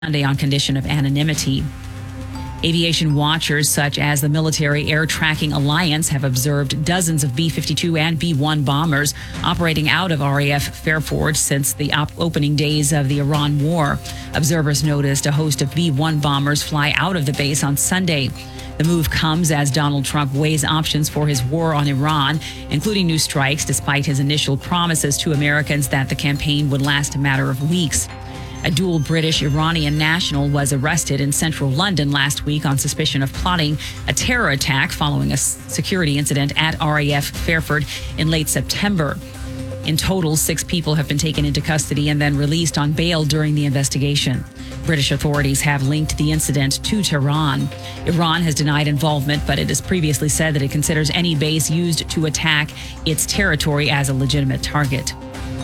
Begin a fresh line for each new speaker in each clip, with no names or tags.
Sunday on condition of anonymity. Aviation watchers such as the Military Air Tracking Alliance have observed dozens of B-52 and B-1 bombers operating out of RAF Fairford since the opening days of the Iran war. Observers noticed a host of B-1 bombers fly out of the base on Sunday. The move comes as Donald Trump weighs options for his war on Iran, including new strikes, despite his initial promises to Americans that the campaign would last a matter of weeks. A dual British-Iranian national was arrested in central London last week on suspicion of plotting a terror attack following a security incident at RAF Fairford in late September. In total, 6 people have been taken into custody and then released on bail during the investigation. British authorities have linked the incident to Tehran. Iran has denied involvement, but it has previously said that it considers any base used to attack its territory as a legitimate target.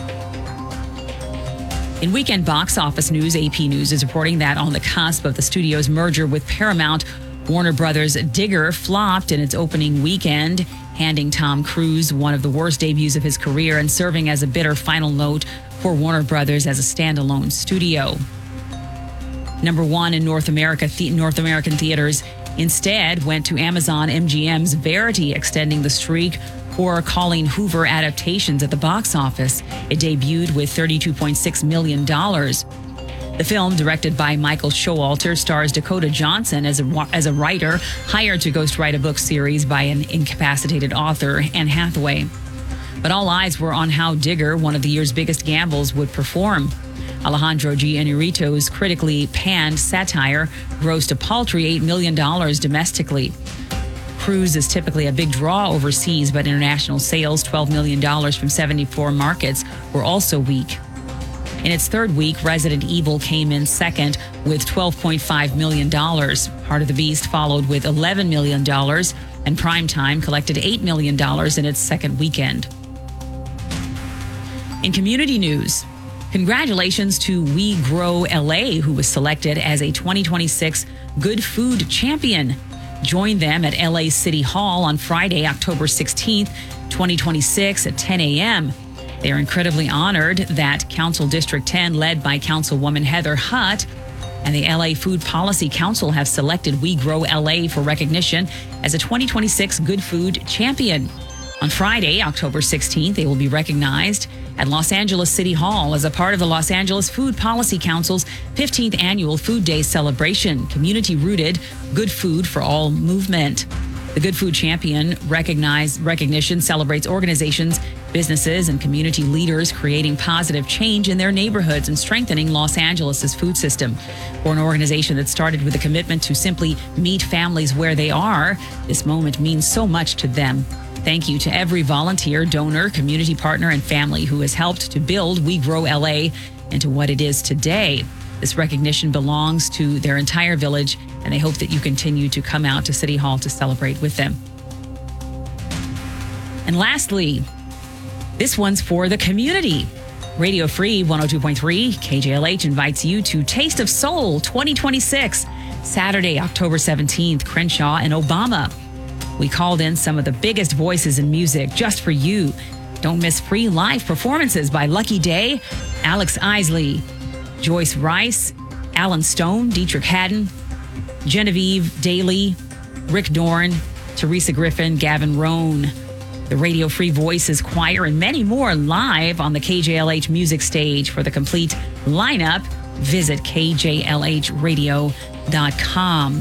In weekend box office news, AP News is reporting that on the cusp of the studio's merger with Paramount, Warner Brothers' Digger flopped in its opening weekend, handing Tom Cruise one of the worst debuts of his career and serving as a bitter final note for Warner Brothers as a standalone studio. Number 1 in North American theaters instead went to Amazon MGM's Verity, extending the streak for Colleen Hoover adaptations at the box office. It debuted with $32.6 million. The film, directed by Michael Showalter, stars Dakota Johnson as a writer hired to ghostwrite a book series by an incapacitated author, Anne Hathaway. But all eyes were on how Digger, one of the year's biggest gambles, would perform. Alejandro G. Inarritu's critically panned satire grossed a paltry $8 million domestically. Cruise is typically a big draw overseas, but international sales, $12 million from 74 markets, were also weak. In its third week, Resident Evil came in second with $12.5 million. Heart of the Beast followed with $11 million, and Primetime collected $8 million in its second weekend. In community news, congratulations to We Grow LA, who was selected as a 2026 Good Food Champion. Join them at LA City Hall on Friday, October 16th, 2026 at 10 a.m. They are incredibly honored that Council District 10, led by Councilwoman Heather Hutt, and the LA Food Policy Council have selected We Grow LA for recognition as a 2026 Good Food Champion. On Friday, October 16th, they will be recognized at Los Angeles City Hall as a part of the Los Angeles Food Policy Council's 15th annual Food Day celebration, community-rooted Good Food for All movement. The Good Food Champion recognition celebrates organizations, businesses, and community leaders creating positive change in their neighborhoods and strengthening Los Angeles' food system. For an organization that started with a commitment to simply meet families where they are, this moment means so much to them. Thank you to every volunteer, donor, community partner, and family who has helped to build We Grow LA into what it is today. This recognition belongs to their entire village, and they hope that you continue to come out to City Hall to celebrate with them. And lastly, this one's for the community. Radio Free 102.3 KJLH invites you to Taste of Soul 2026, Saturday, October 17th, Crenshaw and Obama. We called in some of the biggest voices in music just for you. Don't miss free live performances by Lucky Day, Alex Isley, Joyce Rice, Alan Stone, Dietrich Haddon, Genevieve Daly, Rick Dorn, Teresa Griffin, Gavin Rohn, the Radio Free Voices Choir, and many more live on the KJLH music stage. For the complete lineup, visit kjlhradio.com.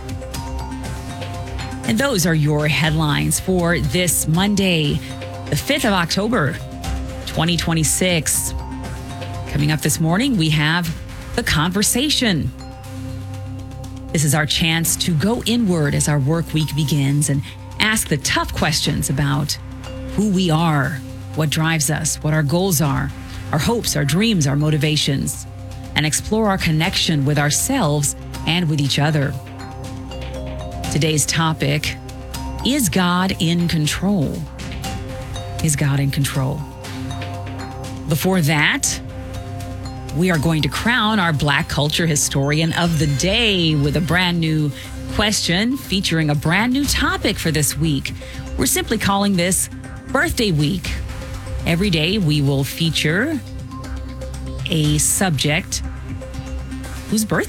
And those are your headlines for this Monday, the 5th of October, 2026. Coming up this morning, we have The Conversation. This is our chance to go inward as our work week begins and ask the tough questions about who we are, what drives us, what our goals are, our hopes, our dreams, our motivations, and explore our connection with ourselves and with each other. Today's topic, is God in control? Is God in control? Before that, we are going to crown our Black culture historian of the day with a brand new question featuring a brand new topic for this week. We're simply calling this Birthday Week. Every day we will feature a subject whose birthday